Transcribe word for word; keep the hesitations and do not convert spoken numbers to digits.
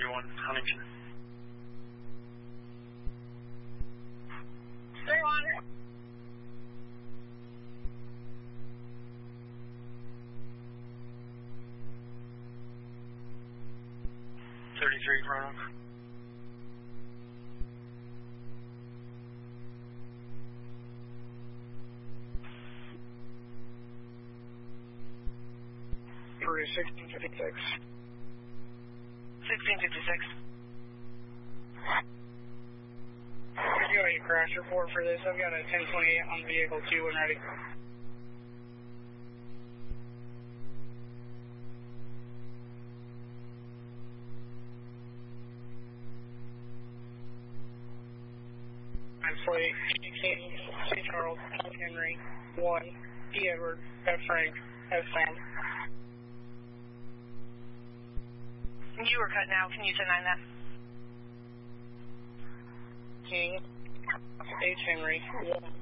thirty-one, Huntington. thirty-one. thirty-three, Roanoke. Peru sixteen fifty-six. sixteen fifty-six. Could you write a crash report for this? I've got a ten twenty-eight on vehicle two when ready. I'm Slate, King, C. Charles, L. Henry, one, E. Edward, F. Frank, F. Sam. You were cut now. Can you ten nine that? King, H. Henry, one.